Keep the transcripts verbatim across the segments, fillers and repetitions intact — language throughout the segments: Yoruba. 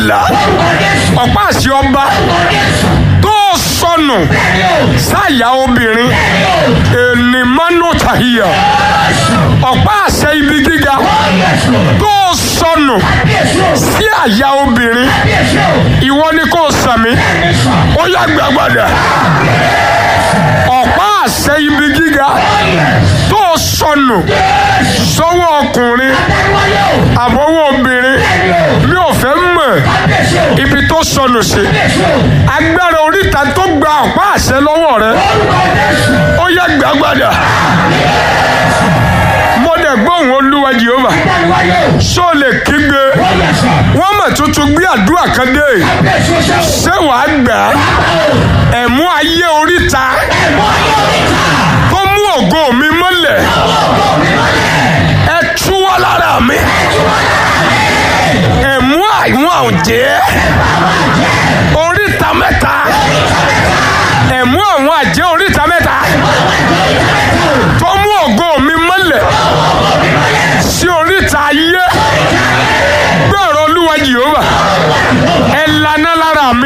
àlá ọ̀pá àṣẹ ọba tó sọnù sáyà obìnrin ènìmánú tàhíyà ọ̀pá àṣẹ ibi gíga tó sọnù sí àyà obìnrin ìwọ ni kò sàmì ó yá gbàgbàdà ọ̀pá àṣẹ ibi gíga tó sọnù sọ́wọ́ ọkùnrin àbọ̀wọ́ obìnrin mi ò fẹ́ mọ̀ ibi tó sọnù sí agbára oríta tó gba ọ̀pá àṣẹ lọ́wọ́ rẹ ó yá gbàgbàdà mọ́dẹ̀ gbóhùn olúwa jehova ṣó lè kígbe wọ́n mọ̀ tuntun gbé àdúrà kan dé ṣé wàá gbà ẹ̀mú ayé oríta tó mú ògo mi mọ́lẹ̀ ẹ tú wá lára mi ẹ̀mú àwọn àjẹ́ oríta mẹ́ta ẹ̀mú àwọn àjẹ́ oríta mẹ́ta tó mú ògo mi mọ́lẹ̀ sí oríta ayé gbọ́rọ̀ olúwa jehova ẹ lànà lára mi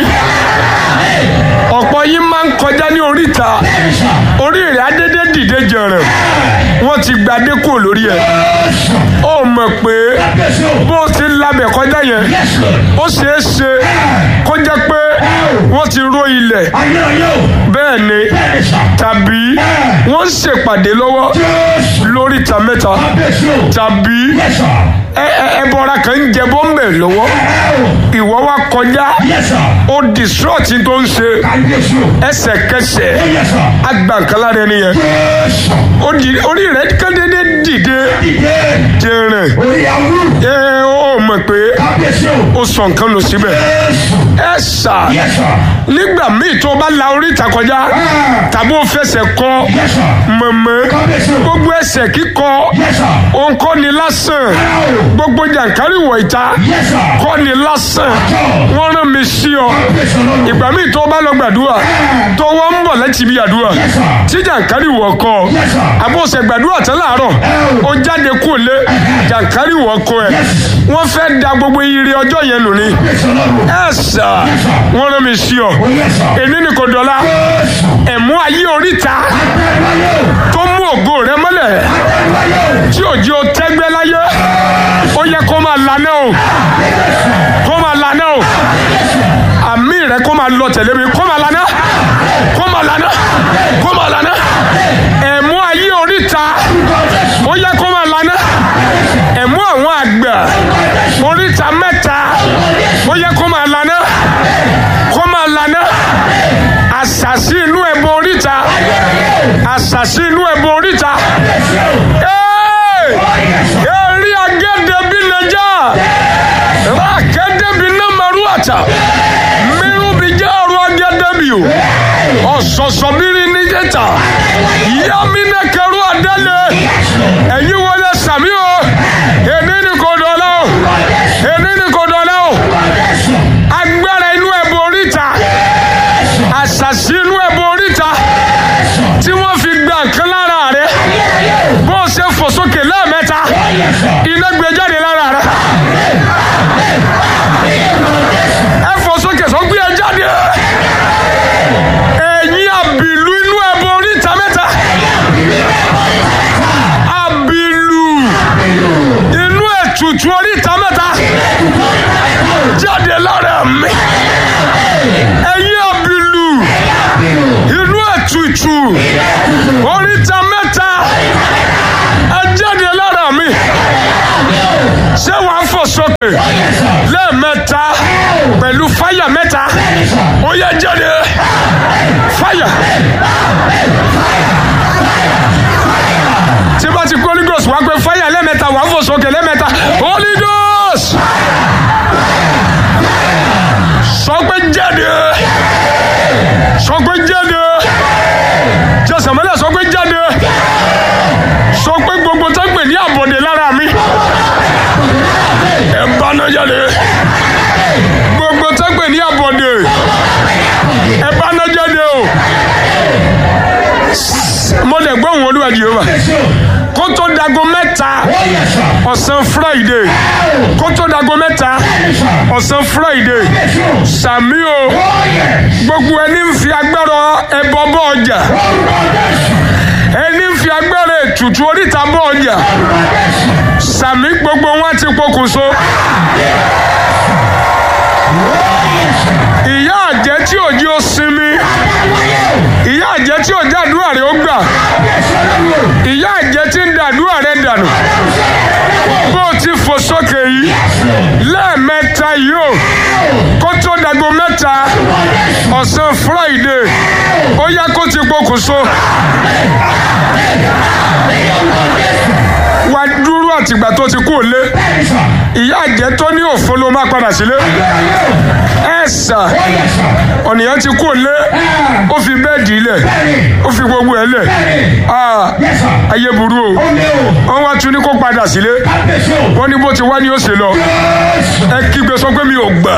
ọ̀pọ̀ yín máa ń kọjá ní oríta orí rẹ̀ adédé dìde jẹ̀rẹ̀ wọ́n ti gbadé kúrò lórí ẹ̀ ó mọ̀ pé bó ti labẹ̀ kọjá yẹn ó ṣeé ṣe kó jẹ́ pé wọ́n ti ró ilẹ̀ bẹ́ẹ̀ ni tàbí wọ́n ń ṣèpàdé lọ́wọ́ lóríta mẹ́ta tàbí ẹbọra kan ń jẹ bọ́m̀bẹ̀ lọ́wọ́ ìwọ wa kọjá ó distrọ́ọ̀tì tó ń ṣe ẹsẹ̀kẹsẹ̀ agbàǹkálá rẹ nìyẹn orí rẹ kéde dìde jẹrẹ ẹ ó mọ̀ pé ó sọ nǹkan lọ síbẹ̀ ẹ sà nígbà míì tó bá la oríta kọjá tàbí ó fẹsẹ̀ kọ mọ̀mọ́ gbogbo ẹsẹ̀ kíkọ òǹkọ́ ni lásán gbogbo jàǹkárí wọ̀ ìta kọ́ ni lásán wọ́n rán mi sí ọ ìgbà míì tó bá lọ gbàdúrà tó wọ́n ń bọ̀ láti ibi àdúrà tí jàǹkárí wọ̀ kọ́ àbọ̀sẹ̀ gbàdúrà tán láàárọ̀ ó jáde kú lé jàǹkárí wọ̀ kọ́ ẹ̀ wọ́n fẹ́ da gbogbo ire ọjọ́ yẹn lò ní ẹ̀ sà wọ́n rán mi sí ọ èmi ni kò dọ̀la ẹ̀mú ayé oríta tó mú ògo rẹ mọ́lẹ̀ tí òjì ó tẹ́gbẹ́ láyé ó yẹ kó máa lànà o kó máa lànà o àmì rẹ kó máa lọ tẹ̀lé mi kó máa lànà kó máa lànà kó máa lànà ẹ̀mú ayé oríta ó yẹ kó máa lànà ẹ̀mú àwọn àgbà oríta mẹ́ta ó yẹ kó máa lànà kó máa lànà àṣàṣì inú ẹ̀bùn oríta àṣàṣì inú ẹ̀bùn oríta ẹ̀rí agẹ́dẹ́ bí nàjà rákẹ́dẹ́ bí nàmàrú àtà mírú bí jẹ́ ọ̀rọ̀ agẹ́dẹ́ bí o ọ̀sọ̀sọ̀ bírí ní jẹ́ta yámi ní kẹrù àdálẹ̀ ẹ̀yìn wọlé sàmí o èmi ní kò dọ̀lá o èmi ní kò dọ̀lá o agbára inú ẹ̀bùn oríta àṣàṣì inú ẹ̀bùn oríta tí wọ́n fi gba nǹkan lára rẹ̀ bó ṣe fò sókè lẹ́ẹ̀mẹ́ta iná gbé jáde lára rẹ̀ ẹ fò sókè sọ gbé ẹ jáde ẹ̀yin àbìlú inú ẹ̀bùn oríta mẹ́ta àbìlú inú ètùtù oríta mẹ́ta jáde lára mi ẹ̀yin àbìlú inú ètùtù oríta mẹ́ta ẹ jáde lára mi ṣé wàá fò sókè lẹ́ẹ̀mẹ́ta pẹ̀lú fáyà mẹ́ta ó yẹ jáde fáyà tí bá ti kó Holy Ghost wá pé fáyà lẹ́ẹ̀mẹ́ta wàá fò sókè lẹ́ẹ̀mẹ́ta Holy Ghost sọ pé jáde sọ pé jáde jẹ́sẹ̀ mọ́lẹ̀ sọ pé jáde sọ pé gbogbo tó ń pè ní àbọ̀dé lára mi ẹ bá náà jáde gbogbo tó ń pè ní àbọ̀dé ẹ bá náà jáde o mo lè gbọ́ òun olúwa Jèhófà kó tó dago mẹ́ta ọ̀sán Friday kó tó dago mẹ́ta ọ̀sán Friday sàmí o gbogbo ẹni ń fi agbára ẹbọ bọ ọjà ẹni ń fi agbára ètùtù oríta bọ ọjà sàmí gbogbo wọn ti pokùnso. ìyá àjẹ́ tí òjì ó sinmi ìyá àjẹ́ tí òjì àdúrà rẹ̀ ó gbà ìyá àjẹ́ tí ń dàdúrà rẹ̀ dànù bó ti fò sókè yìí lẹ́ẹ̀mẹ́ta yìí ó kó tó dago mẹ́ta ọ̀sán Friday ó yá kó ti pokùnso. wá dúró àtìgbà tó ti kú òlé ìyá àjẹ́ tó ní òfo ló máa padà sílé ẹ sà ọ̀nìyàn ti kú òlé ó fi bẹ́ẹ̀dì ilẹ̀ ó fi gbogbo ẹ̀ lẹ̀ ayé burú o wọ́n wá tún ní kó padà sílé wọ́n ní bó ti wá ní ó ṣe lọ ẹ kígbe sọ pé mi ò gbà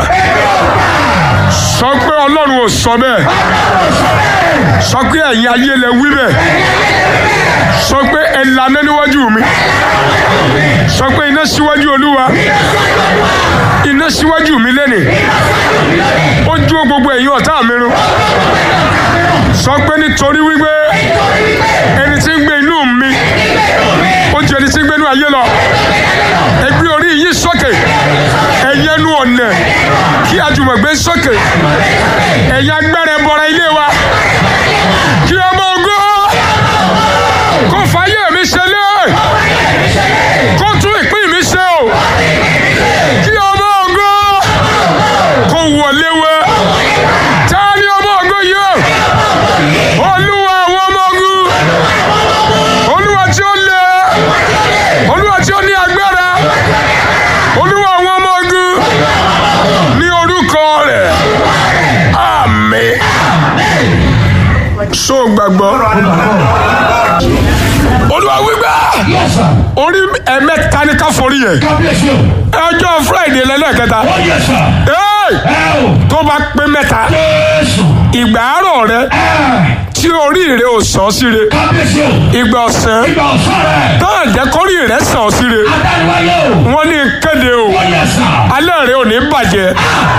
sọ pé Ọlọ́run ò sọ bẹ́ẹ̀ sọ pé ẹ̀yin ayé lẹ wí bẹ́ẹ̀ sọ pé ẹ lànà níwájú mi sọ pé iná síwájú Olúwa iná síwájú mi lẹ́nìí ó dúró gbogbo ẹ̀yin ọ̀tá mi run sọ pé nítorí wípé ẹni tí ń gbé inú mi ó ju ẹni tí ń gbé inú ayé lọ ẹ gbé orí yìí sókè ẹ̀yin ẹnu ọ̀nà kí àjùmọ̀gbé sókè ẹ̀yin agbára ẹbọra ilé wa kí ọmọ ògo kó fàyè mi ṣẹlẹ̀ kó tún ìpín mi ṣe o kí ọmọ ògo kó wọlé wẹ tá ní ọmọ ògo yìí Olúwa àwọn ọmọ ogun Olúwa tí ó lé Olúwa tí ó ní agbára Olúwa àwọn ọmọ ogun ní orúkọ rẹ̀ àmín. So gbàgbọ́ Olúwa wípé orí ẹ̀mẹ́ta ní ká forí yẹn ọjọ́ Friday lẹ́lẹ́kẹta tó bá pé mẹ́ta ìgbà àárọ̀ rẹ tí orí rẹ ò sàn síre ìgbà ọ̀sán táà jẹ́ kórí rẹ sàn síre wọ́n ní kéde o alẹ́ rẹ ò ní bàjẹ́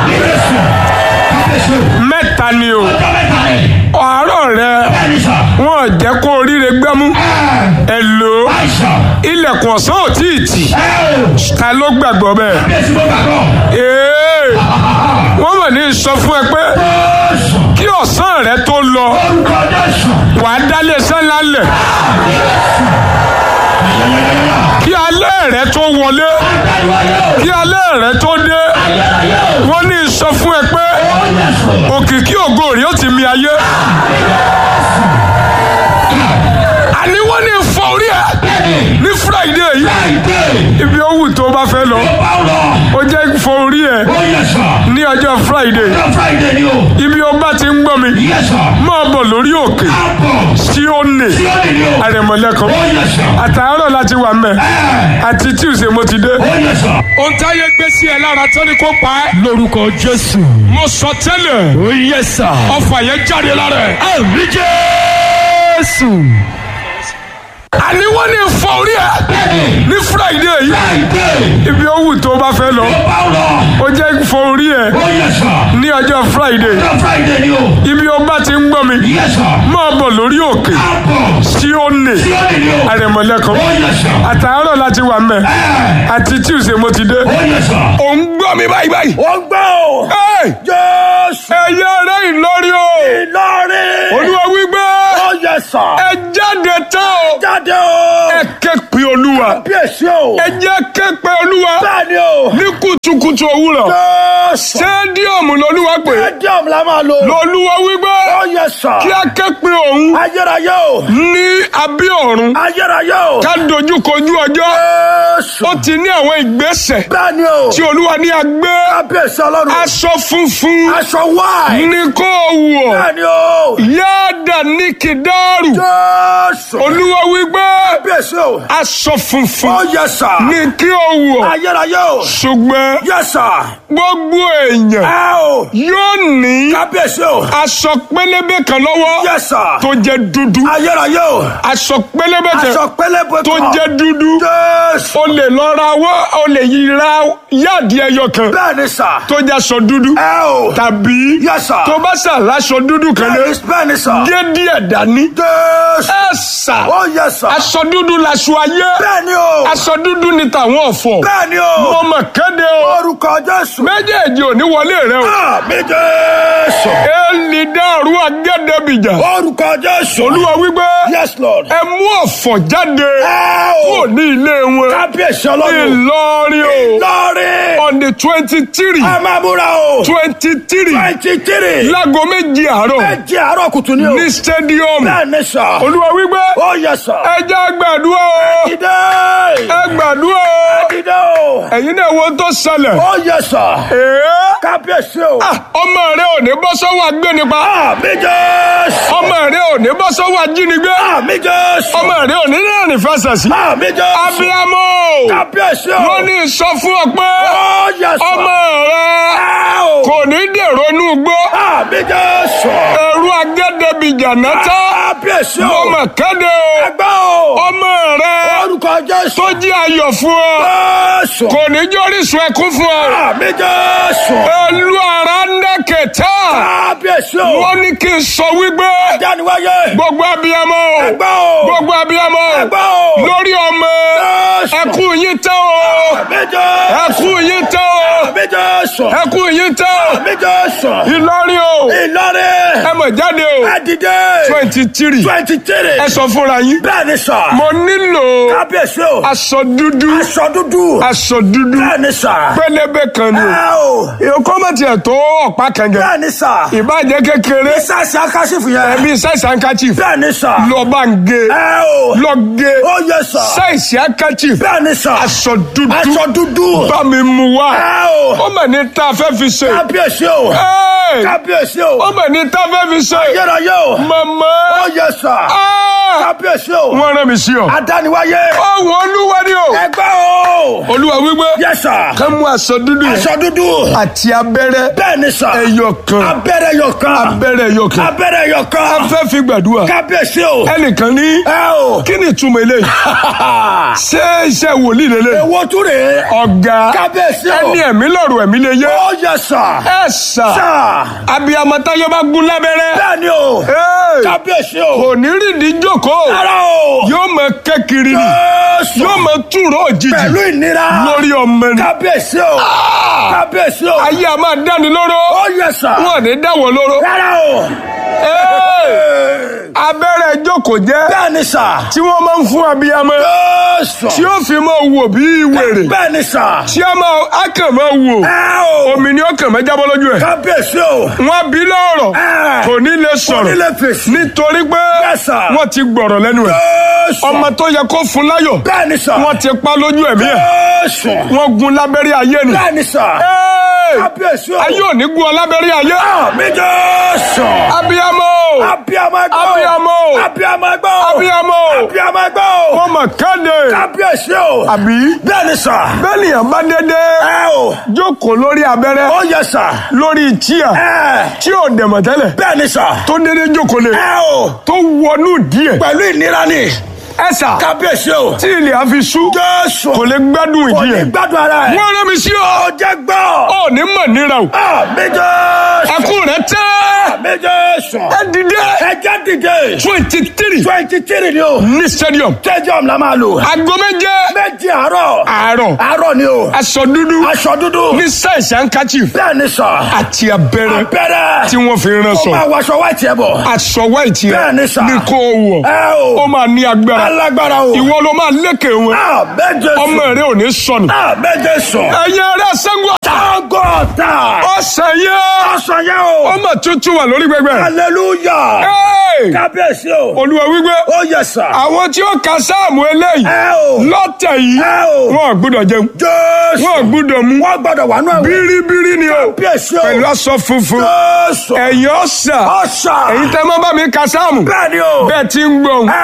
mẹ́ta ni o àárọ̀ rẹ wọ́n jẹ́ kó oríire gbẹ́mú ẹ lò ó ilẹ̀kùn ọ̀sán ò tí ì tì ta ló gbàgbọ́ bẹ́ẹ̀ ee wọ́n mọ̀ ní sọ fún ẹ pé kí ọ̀sán rẹ tó lọ wàá dálé sẹ́ńlá lẹ̀ kí alẹ́ rẹ tó wọlé kí alẹ́ rẹ tó dé wọ́n ní sọ fún ẹ pé òkìkí ògo rí ó ti mi ayé àní wọ́n ní fọ orí ẹ ní Friday yìí ibi ó wù tó bá fẹ́ lọ ó jẹ́ fọ orí ẹ ní ọjọ́ Friday ibi ó bá ti ń gbọ́ mi máa bọ̀ lórí òkè sí òní àrẹ̀mọ̀lẹ́kan àtàárọ̀ láti wà mẹ́ àti Tuesday mo ti dé. ohun táyé gbé sí ẹ lára tó ní kó pa ẹ́. lórúkọ Jésù. mo sọ tẹ́lẹ̀. ó yẹ sà. ọfà yẹn jáde lára ẹ̀. àmì Jésù. àní wọ́n ní fọ orí ẹ ní Friday yìí ibi ó wù tó bá fẹ́ lọ ó jẹ́ fọ orí ẹ ní ọjọ́ Friday ibi ó bá ti ń gbọ́ mi máa bọ̀ lórí òkè sí òní àrẹ̀mọ̀lẹ́kan àtàárọ̀ láti wà mẹ́ àti Tuesday mo ti dé. ò ń gbọ́ mi báyìí báyìí. ó ń gbọ́ o. Jésù. ẹ̀yẹ rẹ̀ Ìlọrin o. Ìlọrin. Olúwa wí pé. ó yẹ sà. ẹ jáde tán o. jáde o. ẹ ké pe Olúwa. bí èsì o. ẹ jẹ́ ké pe Olúwa. bẹ́ẹ̀ni o. ní kùtùkùtù òwúrọ̀. Jésù. sẹ́díọ̀mù lolúwa pè. sẹ́díọ̀mù la máa lò. lolúwa wí pé. ó yẹ sà. kí a ké pe òun. ayérayé o. ní abẹ́ ọ̀run. ayérayé o. ká dojú kojú ọjọ́. Jésù. ó ti ní àwọn ìgbésẹ̀. bẹ́ẹ̀ni o. tí Olúwa ní a gbé. kábíyèsí Ọlọ́run. aṣọ funfun. aṣọ wáì. ní kó wọ̀. bẹ́ẹ̀ni o. yáàdà ní kìdáàrù. Jésù. Olúwa wí pé. kábíyèsí Kábíyèsí o. aṣọ funfun Ó yẹ sà. ní kí o wọ̀. Ayérayé o. ṣùgbọ́n Yẹ sà. gbogbo èèyàn Ẹ o. yóò ní Kábíyèsí o. aṣọ pélébé kan lọ́wọ́ Yẹ sà. tó jẹ́ dúdú. Ayérayé o. aṣọ pélébé kan Aṣọ pélébé kan. tó jẹ́ dúdú. Jésù. o lè lọ ra wọ́ o lè yí ra yáàdì ẹyọ kan Bẹ́ẹ̀ni sà. tó jẹ́ aṣọ dúdú. Ẹ o. tàbí Yes, sir. tó bá ṣà láṣọ dúdú kan lé Bẹ́ẹ̀ni bẹ́ẹ̀ni sà. gé díẹ̀ dání. Jésù. ẹ sà Ó yẹ sà. aṣọ dúdú laṣọ ayé. Bẹ́ẹ̀ni o. aṣọ dúdú ni tàwọn ọ̀fọ̀. Bẹ́ẹ̀ni o. mo mọ̀ kéde o. Orúkọ Jésù. méjèèjì ò ní wọlé rẹ o. Àmì Jésù. èlì dàrú agẹ́dẹ́bìjà. Orúkọ Jésù. olúwa wípé Yes, Lord. ẹ mú ọ̀fọ̀ jáde Ẹ kúrò o. ní ilé wọn. Kábíyèsí Ọlọ́run. Ìlọrin o Lọ́rin. on the twenty three Ẹ máa múra o. twenty three Twenty three. láago méjì àárọ̀ Méjì àárọ̀ kùtù ni o. ní stadium. Bẹ́ẹ̀ni sà. olúwa wípé Ó yẹ sà. ẹ jẹ́ gbàdúrà o Dìde. ẹ gbàdúrà o Dìde o. ẹ̀yin náà wo tó ṣẹlẹ̀. Ó yẹ sà. Èé. Kábíyèsí o. Ah, ọmọ rẹ ò ní bọ́ sọ́wọ́ agbénipa. Àmì Jésù. ọmọ rẹ ò ní bọ́ sọ́wọ́ ajínigbé. Àmì Jésù. ọmọ rẹ ò ní rìn fẹsẹ̀ sí. Àmì Jésù. abiyamọ Kábíyèsí o. wọ́n ní sọ fún ọ pé Ó yẹ sà. ọmọ rẹ Ẹ o. kò ní dèrò inú igbó. Àmì Jésù. ẹ̀rù agẹ́dẹ́bìjà náà tá. Kábíyèsí mo o. mà kéde o. Ẹgbẹ́ o. ọmọ rẹ Orúkọ Jésù. tó jí ayọ̀ fún ọ Jésù. kò ní jórísun ẹkún fún ọ. Àmì Jésù. ẹlú ara ń dẹ́kẹ̀tà. Kábíyèsí o. wọ́n ní kí n sọ wípé Dániwáyé. gbogbo abiyamọ o Ẹgbẹ́ o. gbogbo abiyamọ o Ẹgbẹ́ o. lórí ọmọ Jésù. ẹkún yín tán o Àmì Jésù. ẹkún yín tán o Àmì Jésù. ẹkún yín tán o Àmì Jésù. Ìlọrin o Ìlọrin. ẹ mọ̀ jáde o Ẹ dìde. twenty three Twenty three. ẹ sọ fúnra yín Bẹ́ẹ̀ni sà. mo nílò Kábíyèsí o. aṣọ dúdú Aṣọ dúdú. aṣọ dúdú Bẹ́ẹ̀ni sà. pélébé kan ni Ẹ o. o ìyókò mọ̀tì ẹ̀ tó ọ̀pá kan gẹ̀ Bẹ́ẹ̀ni sà. ìbàjẹ́ kékeré Sáàsì akásífù yẹn. ẹbí sáìsì handkerchief Bẹ́ẹ̀ni sà. lọ bá ń gé Ẹ o. lọ gé Ó yẹ sà. sáìsì handkerchief Bẹ́ẹ̀ni sà. aṣọ dúdú Aṣọ dúdú. bá mi mú wá Ẹ o. ó mà ní tá a fẹ́ fi ṣe Kábíyèsí o. Ẹ́ẹ̀! Kábíyèsí ó o. mà ní tá a fẹ́ fi ṣe Yẹ́rọ̀yẹ́ o. màmá Ó yẹ sà. Ah! Kábíyèsí o. wọ́n rán mi sí ọ Adániwáyé. ọ̀hún olúwa ni o Ẹgbẹ́ o. olúwa wípé Yẹ sà. ká mú aṣọ dúdú yẹn Aṣọ dúdú. àti abẹ́rẹ́ Bẹ́ẹ̀ni sà. ẹyọ kan Abẹ́rẹ́ yọ kan. abẹ́rẹ́ ẹyọ kan Abẹ́rẹ́ yọ a kan. fẹ́ fi gbàdúrà Kábíyèsí o. ẹnìkan ní Ẹ o. kí ni ìtumọ̀ eléyìí ṣé iṣẹ́ wòlíì lélẹ̀ Èwo tún rèé. ọ̀gá Kábíyèsí o. ẹni ẹ̀mí lọ́rùn ẹ̀mí lè yé Ó yẹ sà. ẹ sà Sà. abiyamọ táyé bá gún lábẹ́rẹ́ Bẹ́ẹ̀ni o. Ẹ́ẹ̀! Kábíyèsí o. kò ní rìndí jókòó Rárá o. yóò mọ kẹ́kiri ni Jésù. yóò mọ túró òjijì Pẹ̀lú ìnira. lórí ọmọ ni Kábíyèsí o. Kábíyèsí o. ayé a máa dáni lóró Ó yẹ sà. wọn ní dáwọ́ lóró Rárá o. Ẹ́ẹ̀! abẹ́rẹ́ jókòó jẹ́ Bẹ́ẹ̀ni sà. tí wọ́n máa ń fún abiyamọ Jésù. tí ó fi máa wò bí wèrè Bẹ́ẹ̀ni sà. tí a máa á kàn máa wò Ẹ o. omi ni ó kàn máa jábọ́ lójú ẹ̀ Kábíyèsí o. wọ́n bí lọ́rọ̀ Ẹ. kò ní lè sọ̀rọ̀ Onílé fèsì. nítorí pé Yes, sir. wọ́n ti gbọ̀rọ̀ lẹ́nu ẹ̀ Jésù. ọmọ tó yẹ kó fún láyọ̀ Bẹ́ẹ̀ni sà. wọ́n ti pa lójú ẹ̀mí ẹ̀ Jésù. wọ́n gun lábẹ́rẹ́ ayé ni Bẹ́ẹ̀ni sà. Ẹ́ẹ̀! Kábíyèsí o. ayé ò ní gun ọ lábẹ́rẹ́ ayé Àmì Jésù. abiyamọ Abiyamọ ẹgbẹ́ o. abiyamọ Abiyamọ ẹgbẹ́ o. abiyamọ Abiyamọ ẹgbẹ́ o. wọ́n mọ̀ kéde Kábíyèsí o. àbí Bẹ́ẹ̀ni sà. bẹ́ẹ̀nìyàn bá dédé Ẹ o. jókòó lórí abẹ́rẹ́ Ó yẹ sà. lórí tíà Ẹ. tí ò dẹ̀mọ̀ tẹ́lẹ̀ Bẹ́ẹ̀ni sà. tó dédé jókòó lé Ẹ o. tó wọnú díẹ̀ Pẹ̀lú ìnira ni. ẹ̀sà Kábíyèsí o. tí ilẹ̀ á fi sú Jésù. kò lè gbádùn Kò ìdí ní ẹ̀ gbádùn ara ẹ̀. wọ́n rán mi sí ọ Ó jẹ́ gbọ́. ọ ní mọ̀ níra o Àmì Jésù. ẹkún rẹ tẹ́ Àmì Jésù. ẹ dìde Ẹ jẹ́ dìde. twenty three Twenty three ni o. ní stadium Stadium la máa lò. aago méje Méjì àárọ̀. àárọ̀ Àárọ̀ ni o. aṣọ dúdú Aṣọ dúdú. ní sáìsì handkerchief Bẹ́ẹ̀ni sà. àti abẹ́rẹ́ Abẹ́rẹ́. tí wọ́n fi rán Ó sọ máa wọṣọ wáìtì ẹ̀ bọ̀. aṣọ white yẹn Bẹ́ẹ̀ni sà. ní kó o wọ̀ Ẹ o. ó máa ní agbára Alágbára o. ìwọ ló máa lékè wọn Àmì Jésù. ọmọ rẹ ò ní sọnù Àmì Jésù. ẹ̀yin ará Ṣàngó Ọgọ́ta. ọ̀sẹ̀ yẹn Ọ̀sán yẹn o. ọmọ tuntun wà lórí gbẹgbẹ. Hallelujah. Hey! Kábíyèsí o. olúwa wípé Ó yẹ sà. àwọn tí ó ka sáàmù eléyìí Ẹ o. lọ́tẹ̀ yìí Ẹ o. wọn ò gbúdọ̀ jẹun Jésù. wọn ò gbúdọ̀ mú Wọ́n gbọ́dọ̀ wà nù ẹ̀wọ̀n. bíríbírí ni o Kábíyèsí o. pẹ̀lú aṣọ funfun Jésù. ẹ̀yin ọ̀sà Ọ̀sà. ẹ̀yin tẹ́ mọ́ bá mi ka sáàmù Bẹ́ẹ̀ni o. bẹ́ẹ̀ ti ń gbọ̀n Ẹ o.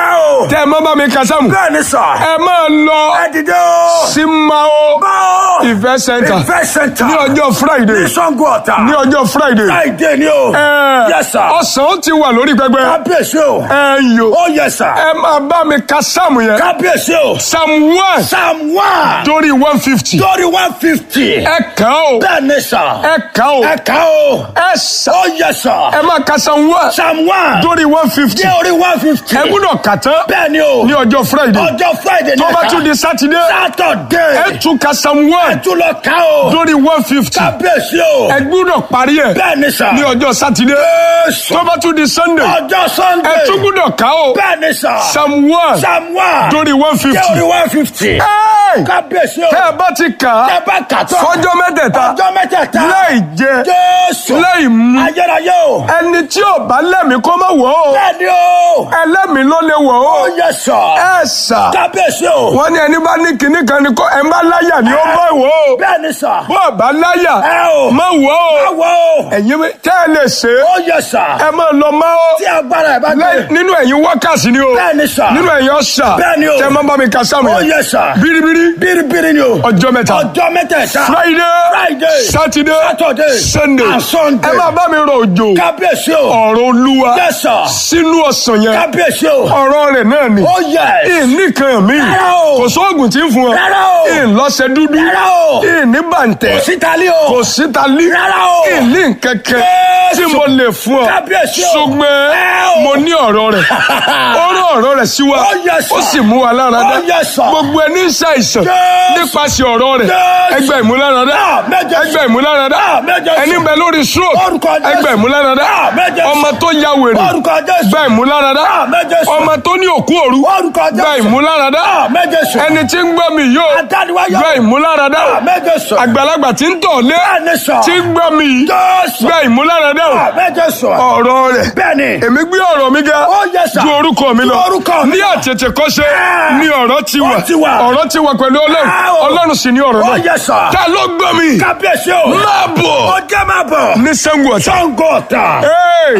o. tẹ́ ẹ má bá mi ka sáàmù. bẹ́ẹ̀ ni sà. ẹ máa lọ ẹ dìde o. sí Mao Mao Event Center Event Center. ní ọjọ́ Friday. ní Sango Ọ̀tà. ní ọjọ́ Friday. Friday ni o. ẹ yes sir. ọ̀sán ti wà lórí pẹpẹ. kábíyèsí o. ẹ yò. oh yes sir. ẹ máa bá mi ka sáàmù yẹn. kábíyèsí o. Psalm one Psalm one. torí one fifty. torí one fifty. ẹ kàn ó. bẹ́ẹ̀ ni sà. ẹ kàn ó. ẹ kà o. ẹ sà. oh yes sir. ẹ máa ka Psalm one Psalm one. torí one fifty. ní orí one fifty. ẹ gbúdọ̀ kà tán bẹ́ẹ̀ ni o. ní ọjọ́ Friday. ọjọ́ Friday ni tó ẹ bá kà. tún di Saturday. Saturday. ẹ tún ka Psalm ẹ one tún lọ kà o. torí one fifty. kábíyèsí o. ẹ gbúdọ̀ parí ẹ̀ bẹ́ẹ̀ ni sà. ní ọjọ́ Saturday. Jésù. tó bá tún di Sunday. ọjọ́ Sunday. ẹ tún gbúdọ̀ kà ó. bẹ́ẹ̀ ni sà. Psalm one Psalm one. torí one ní fifty. orí one fifty. Ẹ́ẹ̀! kábíyèsí o. tẹ́ ẹ bá ti kà á tẹ́ bá kà tán. fọ́jọ́ mẹ́tẹ̀ẹ̀ta ọjọ́ mẹ́tẹ̀ẹ̀ta. láì jẹ Jésù. láì mu ayérayé o. ẹni tí ò bá lẹ́mìí kó má wọ̀ ó. bẹ́ẹ̀ ni o. ẹlẹ́mìí ló lè wọ̀ ó. ó yẹ sọ. ẹ sà. kábíyèsí o. wọ́n ní ẹni bá ní kinní kan ni kó ẹ má láyà ni ó má wọ̀ ó. bẹ́ẹ̀ ni sà. bó o bá láyà ẹ o. má wọ̀ ó. báwo o. ẹ̀yin mi- tẹ́ ẹ lè ṣe é. ó yẹ sà. ẹ máa lọ má ó. tí agbára ẹ̀ bá Lẹ́- dé. nínú ẹ̀yin wákàtí ni o. bẹ́ẹ̀ ni sà. nínú ẹ̀yin ọ̀sà. Bẹ́ẹ̀ ni o. tẹ́ ẹ má bá mi ka sáàmù ó yẹn. yẹ sà. biribiri bíribíri ni o. ọjọ́ mẹ́ta. ọjọ́ mẹ́tẹ̀ẹ̀ta. Friday Friday. Saturday Saturday. Sunday. and Sunday. ẹ máa bá mi rọ òjò kábíyèsí o. ọ̀rọ̀ Olúwa Yes, sir. sínú ọ̀sán yẹn. kábíyèsí o. ọ̀rọ̀ rẹ̀ náà ni. ó yẹ. ìníkan mi Rárá o. kò sóògùn tí ń fún ọ. Rárá o. ìlọ́sẹ̀ dúdú. Rárá o. ìní bàǹtẹ̀. sítálí o. kò síta lí. Rárá o. ìní kẹ̀kẹ́ Jésù. tí mo lè fún ọ. Kábíyèsí o. ṣùgbọ́n Ẹ o. mo ní ọ̀rọ̀ rẹ̀. ó rán ọ̀rọ̀ rẹ̀ sí wa. Ó yẹ sà. ó sì mú wa lára dá. Ó yẹ sà. gbogbo ẹni ń ṣàìsàn Jésù. nípasẹ̀ ọ̀rọ̀ rẹ̀. Jésù. ẹgbẹ́ ìmúláradá. Ah, méje. ẹgbẹ́ ìmúláradá. Ah, méje. ẹni bẹ lórí stroke. Orúkọ Jésù. ẹgbẹ́ ìmúláradá. Ah, méje. ọmọ tó ya wèrè. orúkọ Jésù. gba ìmúláradá. Ah, méje. ọmọ tó ní òkú òru. orúkọ Jésù. gba ìmúláradá. Ah, méje sọ. ẹni tí ń gbọ́ mi yóò adániwáyọ. gba ìmúláradá. Ah, méje sọ. àgbàlagbà tí ń tọ̀ lé bẹ́ẹ̀ ni sọ. tí ń gbọ́ mi yìí Jésù. gba ìmúláradá. Ah, méje sọ. ọ̀rọ̀ rẹ̀ bẹ́ẹ̀ ni. èmi gbé ọ̀rọ̀ mi ga Ó yẹ sà. ju orúkọ mi Ju lọ orúkọ mi ní lọ. àtètè kọ́ṣe Ah. ní ọ̀rọ̀ ti wà Ó ti wà. ọ̀rọ̀ ti wà pẹ̀lú Ọlọ́run Ah, o. Ọlọ́run sì ní ọ̀rọ̀ Ó náà yẹ sà. ta ló gbọ́ mi kábíyèsí o. máa bọ̀ ó jẹ́ máa bọ̀. ní Ṣàngó Ọ̀tà. Ṣàngó Ọ̀tà. Hey!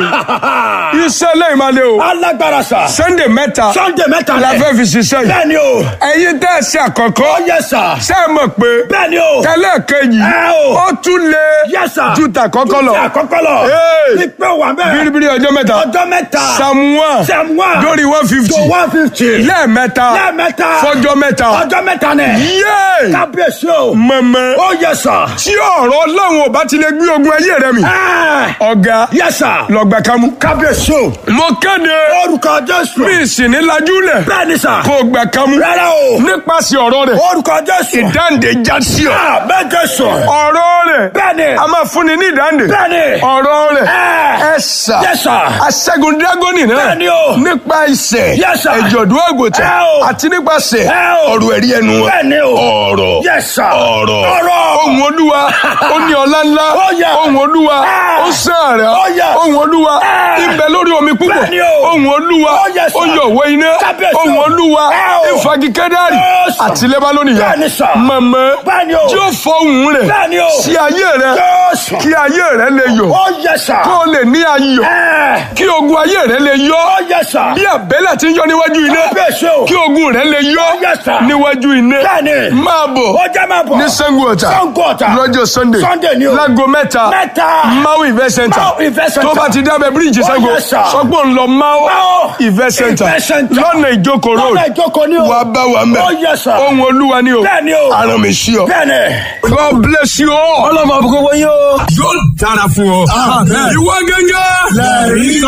iṣẹ́ lẹ́yìn máa lé o alágbára sà. Sunday mẹ́ta Sunday mẹ́ta la lẹ̀. fẹ́ fi ṣiṣẹ́ yìí bẹ́ẹ̀ ni o. ẹ̀yin tẹ́ ẹ ṣe àkọ́kọ́ ó yẹ sà. ṣé ẹ mọ̀ pé bẹ́ẹ̀ ni o. tẹ́lẹ̀ kejì Ẹ o. ó tún lé Yes, sir. ju tàkọ́kọ́ lọ Ju àkọ́kọ́ lọ. Hey! ìpè wà bẹ́ẹ̀. biribiri ọjọ́ mẹ́ta ọjọ́ mẹ́ta. Psalm one Psalm one. lórí one fifty to one fifty. lẹ́ẹ̀mẹ́ta lẹ́ẹ̀mẹ́ta. fọjọ́ mẹ́ta ọjọ́ mẹ́ta nẹ̀. yéé kábíyèsí o. mọ̀mọ́ ó yẹ sà. tí ọ̀rọ̀ Ọlọ́run ò bá ti lè gbé ogun ayé rẹ mi Ẹ. ọ̀gá Yes, sir. lọ́gbà kámú. kábíyèsí o. mo kéde orúkọ Jésù. bí ìsìn ní lajúlẹ̀ bẹ́ẹ̀ ni sà. kó gbà kámú rárá o. nípasẹ̀ ọ̀rọ̀ rẹ̀ orúkọ Jésù. ìdáǹdè já sí ọ. Ah, méje sọ. ọ̀rọ̀ rẹ̀ bẹ́ẹ̀ ni. a máa fúnni ní ìdáǹdè bẹ́ẹ̀ ni. ọ̀rọ̀ rẹ̀ Ẹ. ẹ sà Yes, sir. aṣẹ́gun dírágọ́nì náà Bẹ́ẹ̀ ni o. nípa ìṣẹ̀ Yes, sir. ẹ̀jọ̀dún àgùntàn Ẹ o. àti nípasẹ̀ Ẹ o. ọ̀rọ̀ ẹ̀rí ẹnu wọn. bẹ́ẹ̀ ni o. ọ̀rọ̀ Yes, sir. ọ̀rọ̀ ọ̀rọ̀. ohùn Olúwa ó ní ọlá ńlá Ó yẹ. ohùn Olúwa Ah. ó sàn rẹ̀ Ó yẹ. ohùn Olúwa Ah. ibẹ̀ lórí omi púpọ̀ Bẹ́ẹ̀ ni o. ohùn Olúwa Ó yẹ, sir. ó yọ̀wọ́ iná Kábíyèsí o. ohùn Olúwa Ah, o. ìfagi kẹ́dárì Yes, sir. àti Lẹ́bánónì yá Bẹ́ẹ̀ ni, sir. mọ̀mọ́ Bẹ́ẹ̀ ni o. tí ó fọhùn rẹ̀ Bẹ́ẹ̀ ni o. sí ayé rẹ̀ Jésù. kí ayé rẹ̀ lè yọ̀ ó yẹ sà. kó o lè ní ayọ̀ Ẹ. kí ogun ayé rẹ̀ lè yọ̀ ó yẹ sà. bí àbẹ́lẹ̀ tí ń yọ níwájú iná kábíyèsí o. kí ogun rẹ̀ lè yọ̀ Yes, sir. níwájú iná Bẹ́ẹ̀ ni. máa bọ̀ ó jẹ́ máa bọ̀. ní Ṣàngó Ọ̀tà Ṣàngó Ọ̀tà. lọ́jọ́ Sunday Sunday ni o. láago mẹ́ta mẹ́ta. Mau Event Center Mau Event Center. tó bá ti dábẹ́ bíríìjì Ó Ṣàngó yẹ, sir. sọ pé òun lọ Mau Mau Event Center Event Center. lọ́nà Ìjókòó road lọ́nà ìjókòó ni o. wàá bá wa mẹ́ ó yẹ sà. ohùn Olúwa ni o bẹ́ẹ̀ ni o. aràn mi sí ọ. bẹ́ẹ̀ ni. God bless you all. ọlọ́mọ àbúkọ́ wọ́n yóò. yóò dára fún ọ. ìwọ gẹ́gẹ́.